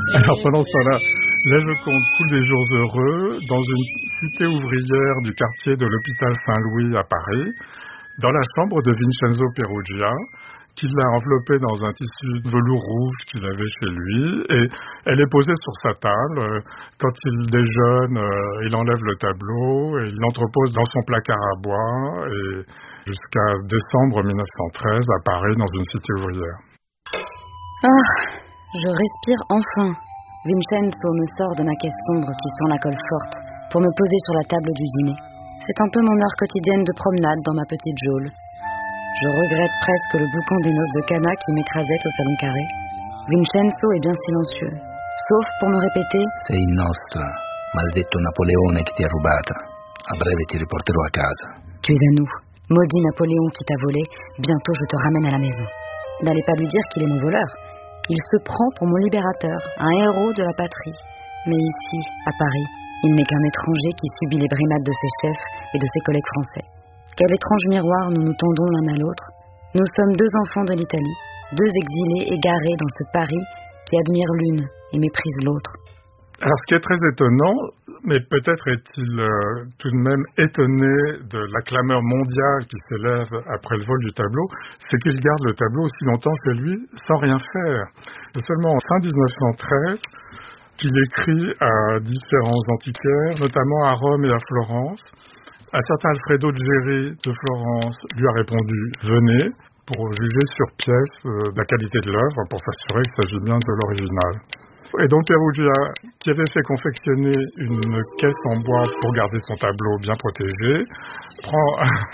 Alors pendant ce temps-là, la Joconde coule des jours heureux dans une cité ouvrière du quartier de l'hôpital Saint-Louis à Paris, dans la chambre de Vincenzo Perugia, qu'il a enveloppée dans un tissu de velours rouge qu'il avait chez lui, et elle est posée sur sa table. Quand il déjeune, il enlève le tableau, et il l'entrepose dans son placard à bois, et jusqu'à décembre 1913 à Paris, dans une cité ouvrière. Ah, je respire enfin. Vincenzo me sort de ma caisse sombre qui sent la colle forte pour me poser sur la table du dîner. C'est un peu mon heure quotidienne de promenade dans ma petite geôle. Je regrette presque le boucan des noces de Cana qui m'écrasait au salon carré. Vincenzo est bien silencieux, sauf pour me répéter: Sei il nostro, maledetto Napoleone che ti ha rubata. A breve ti riporterò a casa. Tu es à nous, maudit Napoléon qui t'a volé. Bientôt je te ramène à la maison. N'allez pas lui dire qu'il est mon voleur. Il se prend pour mon libérateur, un héros de la patrie. Mais ici, à Paris, il n'est qu'un étranger qui subit les brimades de ses chefs et de ses collègues français. Quel étrange miroir nous nous tendons l'un à l'autre. Nous sommes deux enfants de l'Italie, deux exilés égarés dans ce Paris qui admire l'une et méprise l'autre. Alors ce qui est très étonnant, mais peut-être est-il tout de même étonné de la clameur mondiale qui s'élève après le vol du tableau, c'est qu'il garde le tableau aussi longtemps que lui sans rien faire. C'est seulement en fin 1913 qu'il écrit à différents antiquaires, notamment à Rome et à Florence. Un certain Alfredo Geri de Florence lui a répondu « Venez » pour juger sur pièce de la qualité de l'œuvre, pour s'assurer qu'il s'agit bien de l'original. Et donc Perugia, qui avait fait confectionner une caisse en bois pour garder son tableau bien protégé, prend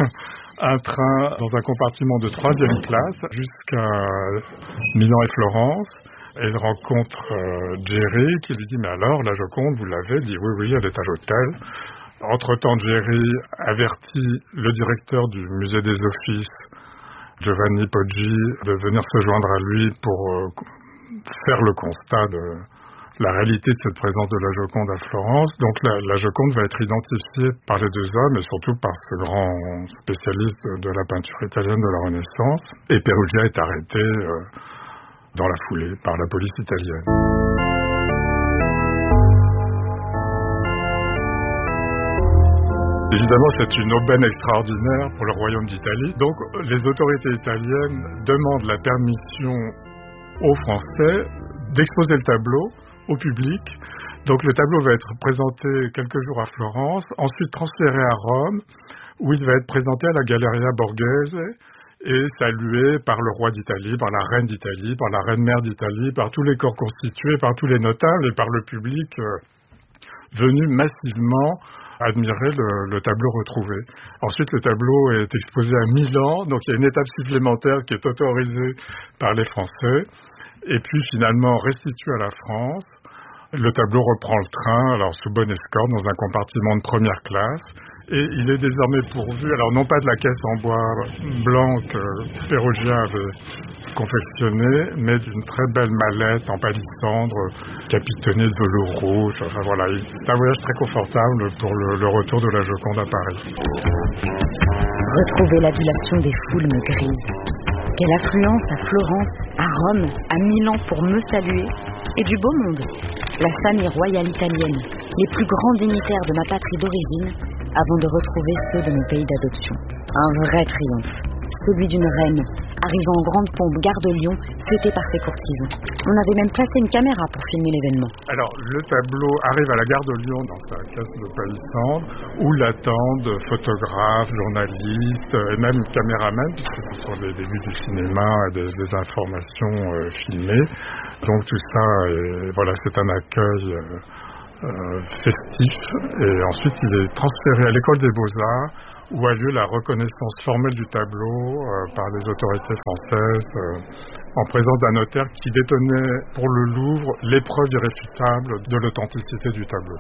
un train dans un compartiment de 3e classe jusqu'à Milan et Florence. Et il rencontre Geri qui lui dit « Mais alors, la Joconde, vous l'avez ?» Il dit « Oui, elle est à l'hôtel. » Entre-temps, Geri avertit le directeur du musée des Offices, Giovanni Poggi, de venir se joindre à lui pour faire le constat de la réalité de cette présence de la Joconde à Florence. Donc la Joconde va être identifiée par les deux hommes et surtout par ce grand spécialiste de la peinture italienne de la Renaissance. Et Perugia est arrêté dans la foulée par la police italienne. Évidemment, c'est une aubaine extraordinaire pour le royaume d'Italie. Donc, les autorités italiennes demandent la permission aux Français d'exposer le tableau au public. Donc, le tableau va être présenté quelques jours à Florence, ensuite transféré à Rome, où il va être présenté à la Galleria Borghese et salué par le roi d'Italie, par la reine d'Italie, par la reine-mère d'Italie, par tous les corps constitués, par tous les notables et par le public venu massivement admirer le tableau retrouvé. Ensuite, le tableau est exposé à Milan, donc il y a une étape supplémentaire qui est autorisée par les Français, et puis finalement restitué à la France. Le tableau reprend le train, alors sous bonne escorte, dans un compartiment de première classe, et il est désormais pourvu, alors non pas de la caisse en bois blanc que Perugia avait confectionnée, mais d'une très belle mallette en palissandre, capitonnée de velours rouge. Enfin voilà, c'est un voyage très confortable pour le retour de la Joconde à Paris. Retrouver l'adulation des foules me grise. Quelle affluence à Florence, à Rome, à Milan pour me saluer, et du beau monde. La famille royale italienne, les plus grands dignitaires de ma patrie d'origine, avant de retrouver ceux de mon pays d'adoption. Un vrai triomphe, celui d'une reine, arrivant en grande pompe gare de Lyon, fêtée par ses courtisans. On avait même placé une caméra pour filmer l'événement. Alors, le tableau arrive à la gare de Lyon dans sa caisse de palissandre, où l'attendent photographes, journalistes et même caméramans, puisque ce sont des débuts du cinéma et des informations filmées. Donc tout ça, voilà, c'est un accueil festif. Et ensuite, il est transféré à l'école des Beaux-Arts, où a lieu la reconnaissance formelle du tableau par les autorités françaises, en présence d'un notaire qui détenait pour le Louvre les preuves irréfutables de l'authenticité du tableau.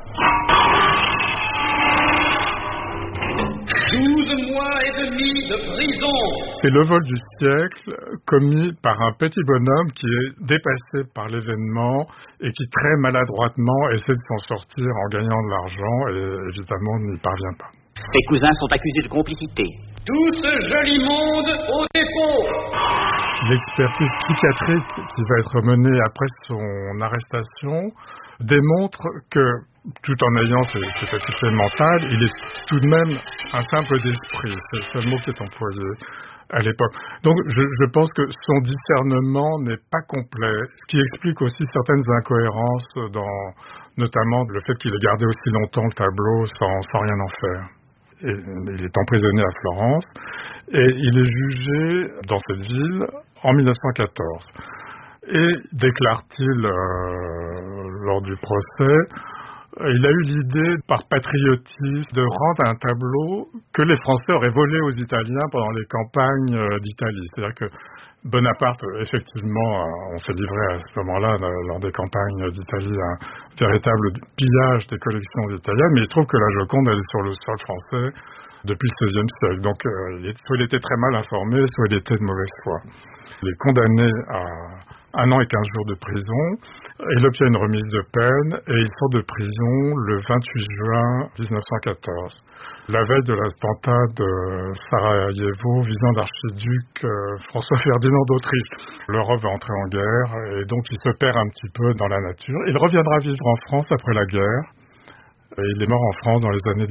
12 mois et demi de prison. C'est le vol du siècle commis par un petit bonhomme qui est dépassé par l'événement et qui très maladroitement essaie de s'en sortir en gagnant de l'argent et évidemment n'y parvient pas. Ses cousins sont accusés de complicité. Tout ce joli monde au dépôt. L'expertise psychiatrique qui va être menée après son arrestation démontre que, tout en ayant ses facultés mentales, il est tout de même un simple d'esprit. C'est le mot qui est employé à l'époque. Donc je pense que son discernement n'est pas complet, ce qui explique aussi certaines incohérences notamment le fait qu'il ait gardé aussi longtemps le tableau sans rien en faire. Et il est emprisonné à Florence et il est jugé dans cette ville en 1914. Et déclare-t-il lors du procès, il a eu l'idée, par patriotisme, de rendre un tableau que les Français auraient volé aux Italiens pendant les campagnes d'Italie. C'est-à-dire que Bonaparte, effectivement, on s'est livré à ce moment-là, lors des campagnes d'Italie, à un véritable pillage des collections italiennes, mais il se trouve que la Joconde, elle est sur le sol français depuis le XVIe siècle. Donc, soit il était très mal informé, soit il était de mauvaise foi. Il est condamné à 1 an et 15 jours de prison. Il obtient une remise de peine et il sort de prison le 28 juin 1914. La veille de l'attentat de Sarajevo visant l'archiduc François Ferdinand d'Autriche. L'Europe va entrer en guerre et donc il se perd un petit peu dans la nature. Il reviendra vivre en France après la guerre et il est mort en France dans les années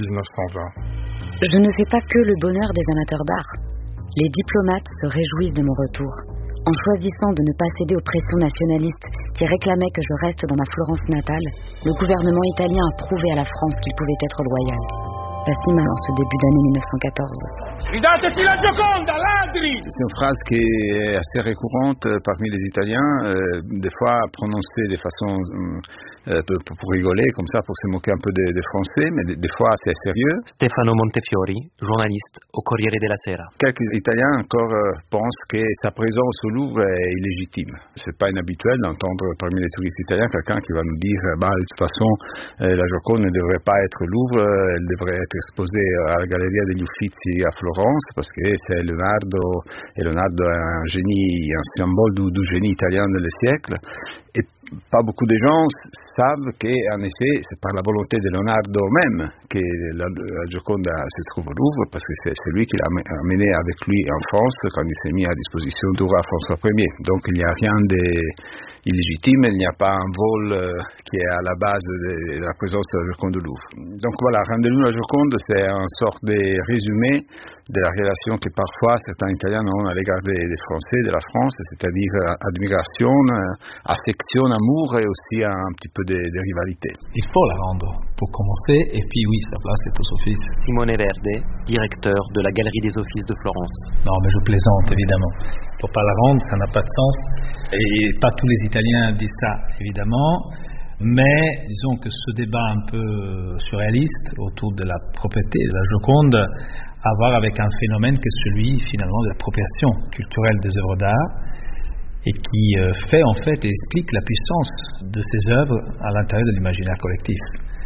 1920. Je ne fais pas que le bonheur des amateurs d'art. Les diplomates se réjouissent de mon retour. En choisissant de ne pas céder aux pressions nationalistes qui réclamaient que je reste dans ma Florence natale, le gouvernement italien a prouvé à la France qu'il pouvait être loyal. Pas si mal en ce début d'année 1914. Ridateci la Gioconda, ladri! C'est une phrase qui est assez récurrente parmi les Italiens, des fois prononcée de façon pour rigoler, comme ça, pour se moquer un peu des Français, mais des fois c'est sérieux. Stefano Montefiori, journaliste au Corriere della Sera. Quelques Italiens encore pensent que sa présence au Louvre est illégitime. C'est pas inhabituel d'entendre parmi les touristes italiens quelqu'un qui va nous dire de toute façon la Joconde ne devrait pas être au Louvre, elle devrait être exposée à la Galleria degli Uffizi à Florence parce que c'est Leonardo, et Leonardo est un génie, un symbole du génie italien des siècles. Et pas beaucoup de gens savent qu'en effet, c'est par la volonté de Leonardo même que la Gioconde se trouve au Louvre, parce que c'est lui qui l'a amené avec lui en France quand il s'est mis à disposition du roi François Ier. Donc il n'y a rien d'illégitime, il n'y a pas un vol qui est à la base de la présence de la Joconde au Louvre. Donc voilà, Rendez-nous la Joconde, c'est une sorte de résumé de la relation que parfois certains Italiens ont à l'égard des Français, de la France, c'est-à-dire admiration, affection, amour et aussi un petit peu de rivalité. Il faut la rendre pour commencer, et puis oui, sa place est aux offices. Simone Verde, directeur de la Galerie des Offices de Florence. Non, mais je plaisante évidemment. Il ne faut pas la rendre, ça n'a pas de sens. Et pas tous les Italiens disent ça, évidemment. Mais disons que ce débat un peu surréaliste autour de la propriété de la Joconde a à voir avec un phénomène qui est celui finalement de l'appropriation culturelle des œuvres d'art et qui fait en fait et explique la puissance de ces œuvres à l'intérieur de l'imaginaire collectif.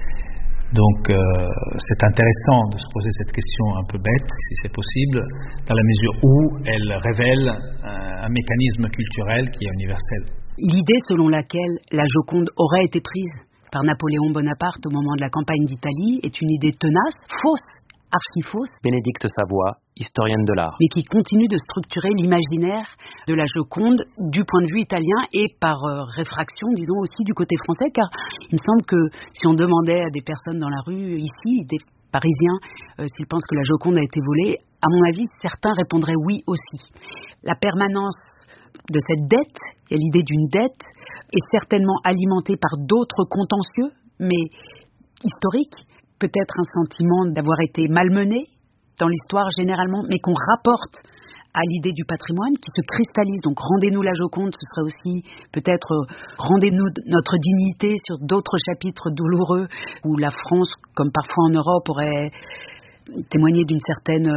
Donc c'est intéressant de se poser cette question un peu bête, si c'est possible, dans la mesure où elle révèle un mécanisme culturel qui est universel. L'idée selon laquelle la Joconde aurait été prise par Napoléon Bonaparte au moment de la campagne d'Italie est une idée tenace, fausse, archi-fausse. Bénédicte Savoie, historienne de l'art. Mais qui continue de structurer l'imaginaire de la Joconde du point de vue italien et par réfraction, disons aussi du côté français, car il me semble que si on demandait à des personnes dans la rue ici, des Parisiens, s'ils pensent que la Joconde a été volée, à mon avis, certains répondraient oui aussi. La permanence de cette dette, et l'idée d'une dette, est certainement alimentée par d'autres contentieux, mais historiques, peut-être un sentiment d'avoir été malmené dans l'histoire généralement, mais qu'on rapporte à l'idée du patrimoine qui se cristallise. Donc rendez-nous la Joconde, ce serait aussi peut-être rendez-nous notre dignité sur d'autres chapitres douloureux où la France, comme parfois en Europe, aurait témoigné d'une certaine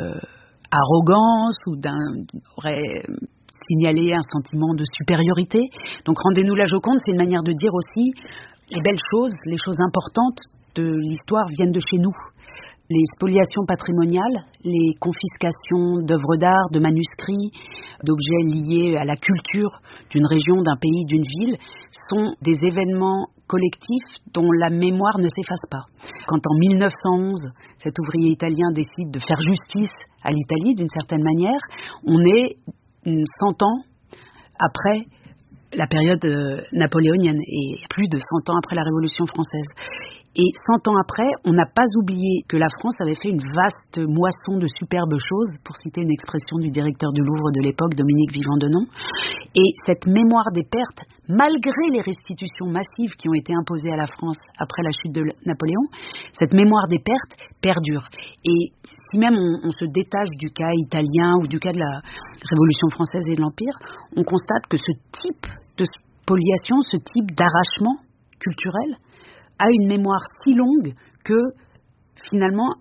arrogance ou aurait signalé un sentiment de supériorité. Donc rendez-nous la Joconde, c'est une manière de dire aussi les belles choses, les choses importantes de l'histoire viennent de chez nous. Les spoliations patrimoniales, les confiscations d'œuvres d'art, de manuscrits, d'objets liés à la culture d'une région, d'un pays, d'une ville, sont des événements collectifs dont la mémoire ne s'efface pas. Quand en 1911, cet ouvrier italien décide de faire justice à l'Italie d'une certaine manière, on est 100 ans après la période napoléonienne et plus de 100 ans après la Révolution française. Et 100 ans après, on n'a pas oublié que la France avait fait une vaste moisson de superbes choses, pour citer une expression du directeur du Louvre de l'époque, Dominique Vivant-Denon. Et cette mémoire des pertes, malgré les restitutions massives qui ont été imposées à la France après la chute de Napoléon, cette mémoire des pertes perdure. Et si même on se détache du cas italien ou du cas de la Révolution française et de l'Empire, on constate que ce type de spoliation, ce type d'arrachement culturel, a une mémoire si longue que, finalement,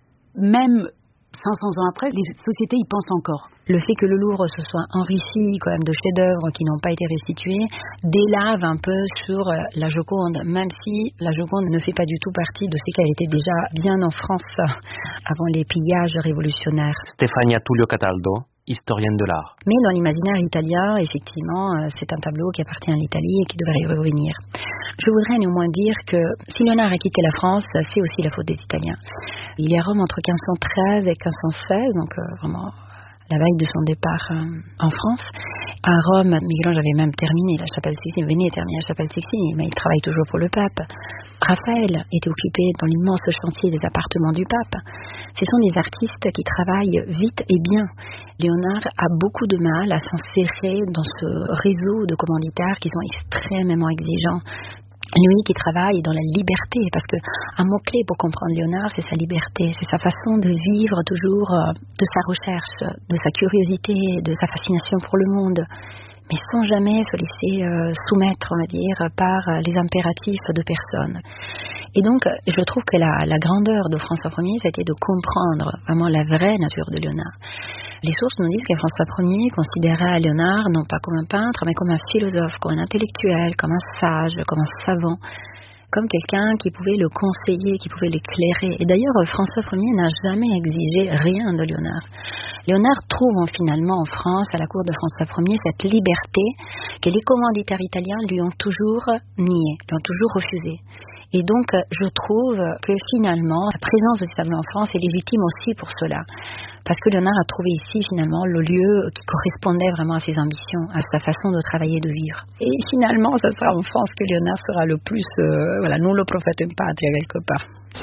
même 500 ans après, les sociétés y pensent encore. Le fait que le Louvre se soit enrichi quand même de chefs-d'œuvre qui n'ont pas été restitués délave un peu sur la Joconde, même si la Joconde ne fait pas du tout partie de ce qu'elle était déjà bien en France avant les pillages révolutionnaires. Stefania Tullio Cataldo, historienne de l'art. Mais dans l'imaginaire italien, effectivement, c'est un tableau qui appartient à l'Italie et qui devrait y revenir. Je voudrais néanmoins dire que si Léonard a quitté la France, c'est aussi la faute des Italiens. Il est à Rome entre 1513 et 1516, donc vraiment la veille de son départ en France. À Rome, Michel-Ange avait même terminé la chapelle Sixtine, venait terminer la chapelle Sixtine, mais il travaille toujours pour le pape. Raphaël était occupé dans l'immense chantier des appartements du pape. Ce sont des artistes qui travaillent vite et bien. Léonard a beaucoup de mal à s'insérer dans ce réseau de commanditaires qui sont extrêmement exigeants. Lui qui travaille dans la liberté, parce que un mot-clé pour comprendre Léonard, c'est sa liberté, c'est sa façon de vivre toujours de sa recherche, de sa curiosité, de sa fascination pour le monde, mais sans jamais se laisser soumettre, on va dire, par les impératifs de personne. Et donc, je trouve que la grandeur de François Ier, c'était de comprendre vraiment la vraie nature de Léonard. Les sources nous disent que François Ier considérait Léonard non pas comme un peintre, mais comme un philosophe, comme un intellectuel, comme un sage, comme un savant, comme quelqu'un qui pouvait le conseiller, qui pouvait l'éclairer. Et d'ailleurs, François Ier n'a jamais exigé rien de Léonard. Léonard trouve finalement en France, à la cour de François Ier, cette liberté que les commanditaires italiens lui ont toujours niée, lui ont toujours refusée. Et donc, je trouve que finalement, la présence de ce tableau en France est légitime aussi pour cela. Parce que Léonard a trouvé ici, finalement, le lieu qui correspondait vraiment à ses ambitions, à sa façon de travailler, de vivre. Et finalement, ce sera en France que Léonard sera le plus, non le prophetum patria, quelque part.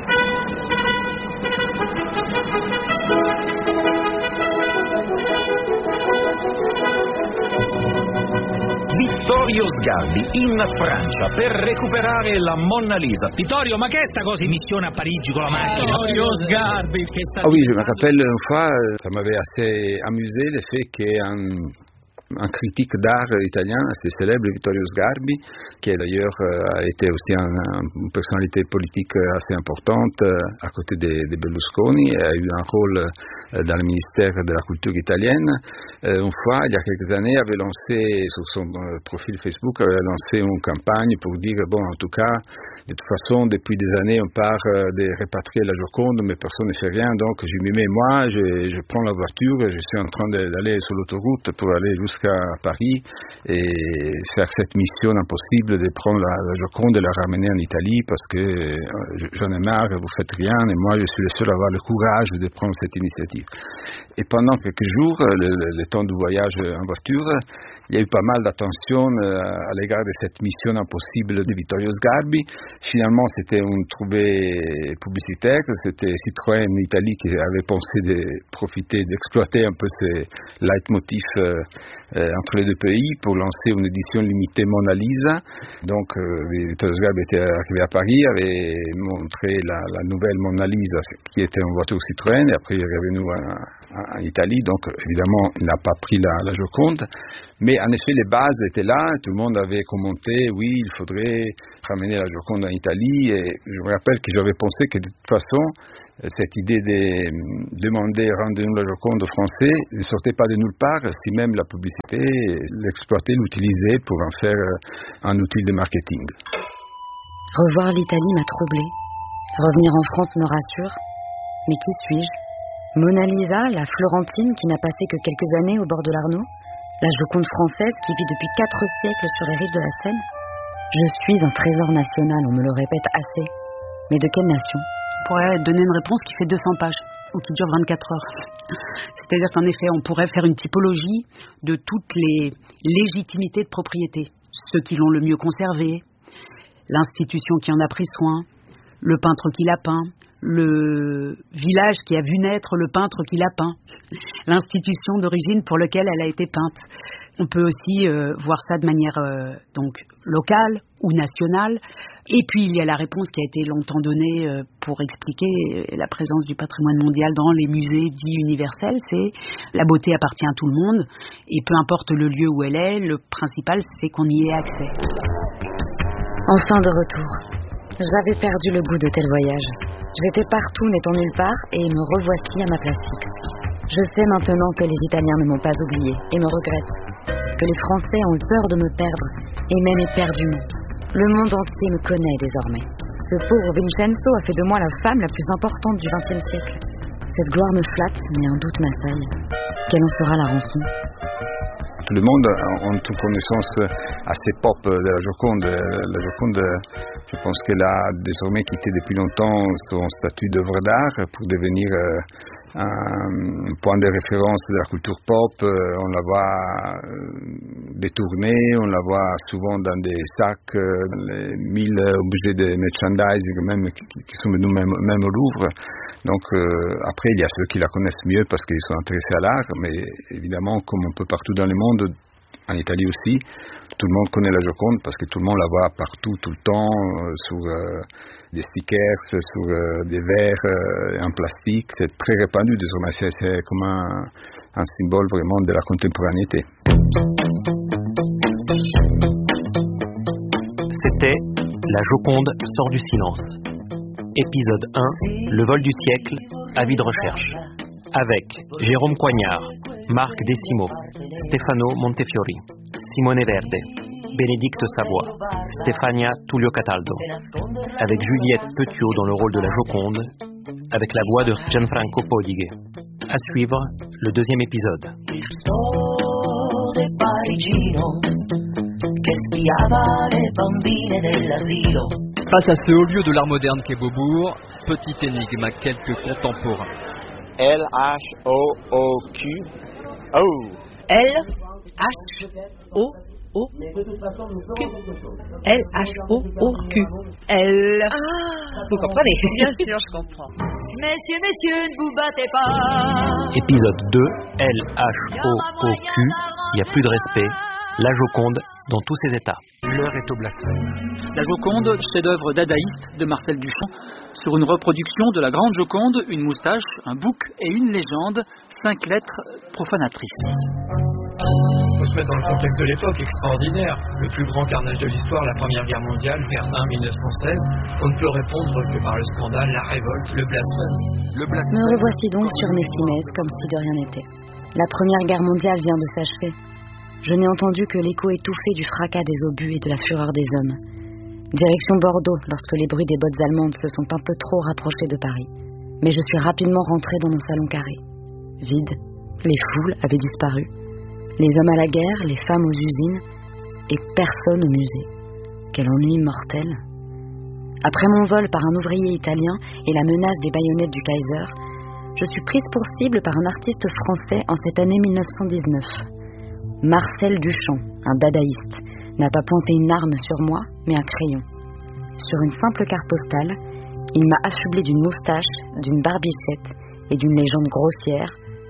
Vittorio Sgarbi in Francia per recuperare la Mona Lisa. Vittorio, ma che è sta cosa in missione a Parigi con la macchina? Vittorio Sgarbi che sta... Ah oui, je me rappelle une fois, ça m'avait assez amusé le fait qu'un critique d'art italien assez célèbre, Vittorio Sgarbi, qui d'ailleurs a été aussi une personnalité politique assez importante à côté de Berlusconi, a eu un rôle dans le ministère de la culture italienne. Une fois, il y a quelques années, avait lancé sur son profil Facebook une campagne pour dire en tout cas, de toute façon, depuis des années, on part de répatrier la Joconde, mais personne ne fait rien, donc je m'y mets moi, je prends la voiture, je suis en train d'aller sur l'autoroute pour aller jusqu'à Paris et faire cette mission impossible de prendre la Joconde et la ramener en Italie parce que j'en ai marre, vous faites rien et moi je suis le seul à avoir le courage de prendre cette initiative. Et pendant quelques jours, le temps du voyage en voiture, il y a eu pas mal d'attention à l'égard de cette mission impossible de Vittorio Sgarbi. Finalement, c'était une trouvée publicitaire, c'était Citroën Italie qui avait pensé de profiter, d'exploiter un peu ces leitmotifs entre les deux pays pour lancer une édition limitée Mona Lisa. Donc, Vittorio Sgarbi était arrivé à Paris, avait montré la nouvelle Mona Lisa qui était en voiture Citroën, et après il est revenu en Italie, donc évidemment il n'a pas pris la Joconde. Mais en effet, les bases étaient là, tout le monde avait commenté, oui, il faudrait ramener la Joconde en Italie, et je me rappelle que j'avais pensé que de toute façon, cette idée de demander rendez-nous la Joconde aux Français ne sortait pas de nulle part, si même la publicité l'exploitait, l'utilisait pour en faire un outil de marketing. Revoir l'Italie m'a troublée. Revenir en France me rassure. Mais qui suis-je? Mona Lisa, la Florentine qui n'a passé que quelques années au bord de l'Arno? La Joconde française qui vit depuis 4 siècles sur les rives de la Seine? Je suis un trésor national, on me le répète assez. Mais de quelle nation? On pourrait donner une réponse qui fait 200 pages ou qui dure 24 heures. C'est-à-dire qu'en effet, on pourrait faire une typologie de toutes les légitimités de propriété. Ceux qui l'ont le mieux conservé, l'institution qui en a pris soin, le peintre qui l'a peint, le village qui a vu naître le peintre qui l'a peint, l'institution d'origine pour laquelle elle a été peinte. On peut aussi voir ça de manière donc locale ou nationale. Et puis il y a la réponse qui a été longtemps donnée pour expliquer la présence du patrimoine mondial dans les musées dits universels, c'est la beauté appartient à tout le monde et peu importe le lieu où elle est, le principal c'est qu'on y ait accès. Enfin de retour. J'avais perdu le goût de tel voyage. J'étais partout n'étant nulle part et me revoici à ma place fixe. Je sais maintenant que les Italiens ne m'ont pas oublié et me regrettent, que les Français ont eu peur de me perdre et même éperdument. Le monde entier me connaît désormais. Ce pauvre Vincenzo a fait de moi la femme la plus importante du XXe siècle. Cette gloire me flatte, mais un doute m'assaille. Quelle en sera la rançon? Tout le monde a une connaissance assez pop de la Joconde. La Joconde, je pense qu'elle a désormais quitté depuis longtemps son statut d'œuvre d'art pour devenir un point de référence de la culture pop. On la voit détournée, on la voit souvent dans des sacs, les 1000 objets de merchandising même, qui sont venus même au Louvre. Donc après, il y a ceux qui la connaissent mieux parce qu'ils sont intéressés à l'art, mais évidemment, comme un peu partout dans le monde, en Italie aussi, tout le monde connaît la Joconde parce que tout le monde la voit partout, tout le temps, sur des stickers, sur des verres en plastique. C'est très répandu désormais, c'est comme un symbole vraiment de la contemporanéité. C'était La Joconde sort du silence. Épisode 1, le vol du siècle, avis de recherche. Avec Jérôme Coignard, Marc Decimo, Stefano Montefiori, Simone Verde, Bénédicte Savoie, Stefania Tullio Cataldo. Avec Juliette Petiot dans le rôle de la Joconde, avec la voix de Gianfranco Podighe. À suivre, le 2e épisode. Face à ce haut lieu de l'art moderne qu'est Beaubourg, petite énigme à quelques contemporains. L-H-O-O-Q. Oh. L-H-O-O-Q. L-H-O-O-Q. L. Vous comprenez? Bien sûr, je comprends. Messieurs, ne vous battez pas. Épisode 2, L-H-O-O-Q. Il n'y a plus de respect. La Joconde dans tous ses états. L'heure est au blasphème. La Joconde, chef-d'œuvre dadaïste de Marcel Duchamp, sur une reproduction de la grande Joconde, une moustache, un bouc et une légende, 5 lettres profanatrices. Il faut se mettre dans le contexte de l'époque, extraordinaire. Le plus grand carnage de l'histoire, la Première Guerre mondiale, Verdun 1916. On ne peut répondre que par le scandale, la révolte, le blasphème. Me revoici donc sur mes cimes, comme si de rien n'était. La Première Guerre mondiale vient de s'achever. Je n'ai entendu que l'écho étouffé du fracas des obus et de la fureur des hommes. Direction Bordeaux, lorsque les bruits des bottes allemandes se sont un peu trop rapprochés de Paris. Mais je suis rapidement rentré dans mon salon carré. Vide, les foules avaient disparu. Les hommes à la guerre, les femmes aux usines, et personne au musée. Quel ennui mortel. Après mon vol par un ouvrier italien et la menace des baïonnettes du Kaiser, je suis prise pour cible par un artiste français en cette année 1919. Marcel Duchamp, un dadaïste, n'a pas pointé une arme sur moi, mais un crayon. Sur une simple carte postale, il m'a affublé d'une moustache, d'une barbichette et d'une légende grossière,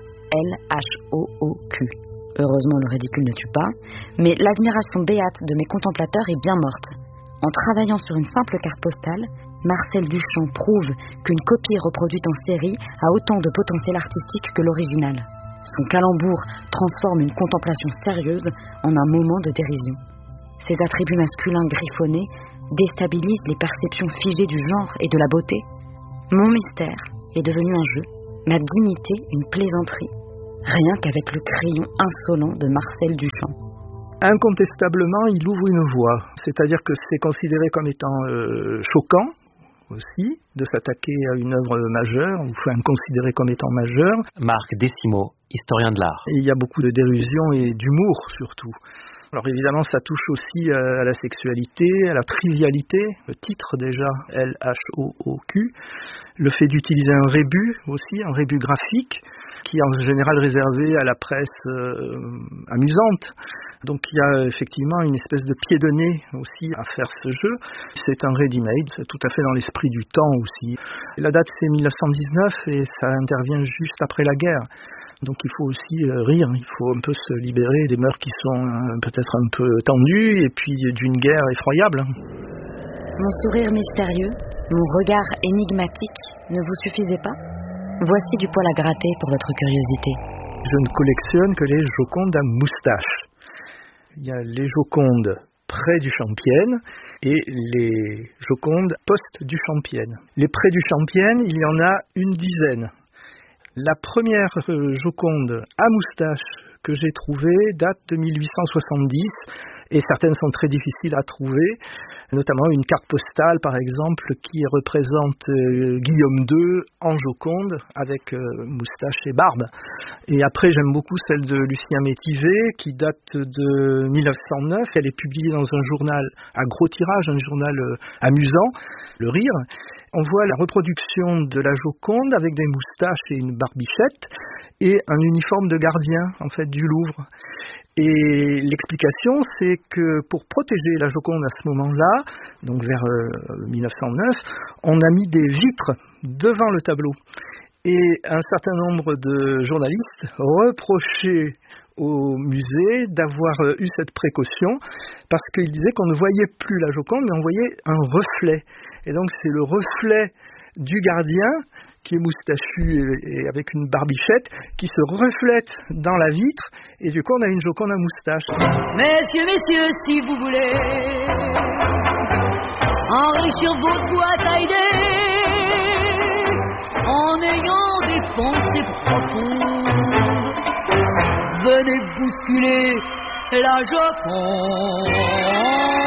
L-H-O-O-Q. Heureusement, le ridicule ne tue pas, mais l'admiration béate de mes contemplateurs est bien morte. En travaillant sur une simple carte postale, Marcel Duchamp prouve qu'une copie reproduite en série a autant de potentiel artistique que l'original. Son calembour transforme une contemplation sérieuse en un moment de dérision. Ses attributs masculins griffonnés déstabilisent les perceptions figées du genre et de la beauté. Mon mystère est devenu un jeu, ma dignité une plaisanterie, rien qu'avec le crayon insolent de Marcel Duchamp. Incontestablement, il ouvre une voie, c'est-à-dire que c'est considéré comme étant choquant, aussi, de s'attaquer à une œuvre majeure, ou considérée comme étant majeure. Marc Desimo, historien de l'art. Et il y a beaucoup de dérision et d'humour surtout. Alors évidemment, ça touche aussi à la sexualité, à la trivialité, le titre déjà, LHOOQ, le fait d'utiliser un rébus aussi, un rébus graphique, qui est en général réservé à la presse amusante. Donc il y a effectivement une espèce de pied de nez aussi à faire ce jeu. C'est un ready-made, c'est tout à fait dans l'esprit du temps aussi. La date c'est 1919 et ça intervient juste après la guerre. Donc il faut aussi rire, il faut un peu se libérer des mœurs qui sont peut-être un peu tendues et puis d'une guerre effroyable. Mon sourire mystérieux, mon regard énigmatique ne vous suffisait pas ? Voici du poil à gratter pour votre curiosité. Je ne collectionne que les Jocondes à moustache. Il y a les Jocondes près du Champienne et les Jocondes post du Champienne. Les près du Champienne, il y en a une dizaine. La première Joconde à moustache que j'ai trouvée date de 1870 et certaines sont très difficiles à trouver, notamment une carte postale par exemple qui représente Guillaume II en Joconde avec moustache et barbe. Et après j'aime beaucoup celle de Lucien Métivé qui date de 1909, elle est publiée dans un journal à gros tirage, un journal amusant, Le Rire. On voit la reproduction de la Joconde avec des moustaches et une barbichette et un uniforme de gardien en fait du Louvre. Et l'explication, c'est que pour protéger la Joconde à ce moment-là, donc vers 1909, on a mis des vitres devant le tableau. Et un certain nombre de journalistes reprochaient au musée d'avoir eu cette précaution parce qu'ils disaient qu'on ne voyait plus la Joconde, mais on voyait un reflet. Et donc c'est le reflet du gardien qui est moustachu et avec une barbichette, qui se reflète dans la vitre, et du coup on a une Joconde à moustache. Messieurs, si vous voulez enrichir votre boîte à idées, en ayant des pensées profondes, venez bousculer la Joconde.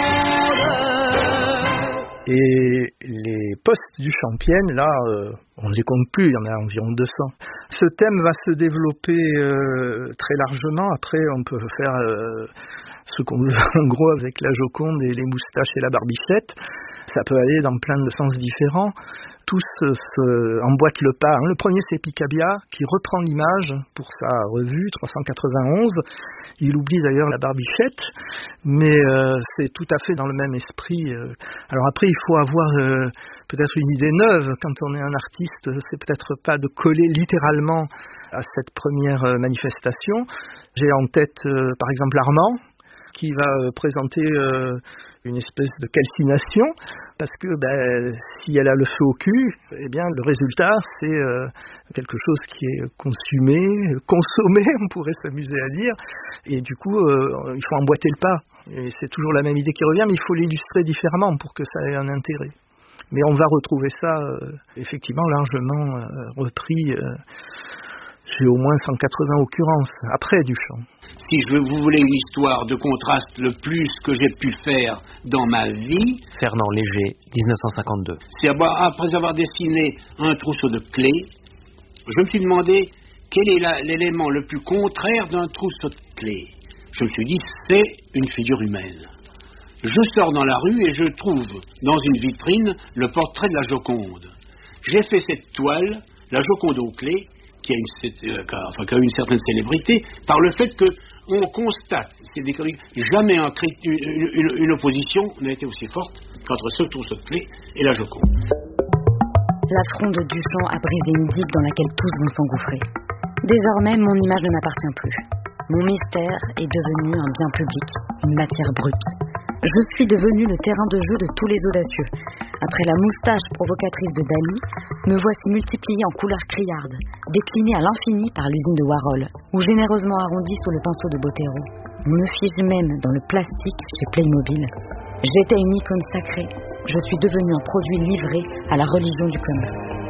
Et les postes du Champienne, là, on ne les compte plus, il y en a environ 200. Ce thème va se développer très largement. Après, on peut faire ce qu'on veut en gros avec la Joconde et les moustaches et la barbichette. Ça peut aller dans plein de sens différents. Tous emboîtent le pas. Le premier, c'est Picabia, qui reprend l'image pour sa revue 391. Il oublie d'ailleurs la barbichette, mais c'est tout à fait dans le même esprit. Alors après, il faut avoir peut-être une idée neuve. Quand on est un artiste, c'est peut-être pas de coller littéralement à cette première manifestation. J'ai en tête, par exemple, Armand, qui va présenter une espèce de calcination, parce que si elle a le feu au cul, eh bien le résultat c'est quelque chose qui est consumé, consommé, on pourrait s'amuser à dire, et du coup il faut emboîter le pas, et c'est toujours la même idée qui revient, mais il faut l'illustrer différemment pour que ça ait un intérêt. Mais on va retrouver ça effectivement largement repris. J'ai au moins 180 occurrences, après Duchamp. Si vous voulez une histoire de contraste le plus que j'ai pu faire dans ma vie... Fernand Léger, 1952. C'est après avoir dessiné un trousseau de clés, je me suis demandé quel est l'élément le plus contraire d'un trousseau de clés. Je me suis dit, c'est une figure humaine. Je sors dans la rue et je trouve dans une vitrine le portrait de la Joconde. J'ai fait cette toile, la Joconde aux clés, qui a une certaine célébrité, par le fait qu'on constate, jamais une opposition n'a été aussi forte qu'entre ce trousseau de clés et la Joconde. La fronde Duchamp a brisé une digue dans laquelle tous vont s'engouffrer. Désormais, mon image ne m'appartient plus. Mon mystère est devenu un bien public, une matière brute. Je suis devenu le terrain de jeu de tous les audacieux. Après la moustache provocatrice de Dali, me voici multiplié en couleurs criardes, décliné à l'infini par l'usine de Warhol, ou généreusement arrondi sous le pinceau de Botero. On me fige même dans le plastique chez Playmobil. J'étais une icône sacrée. Je suis devenu un produit livré à la religion du commerce.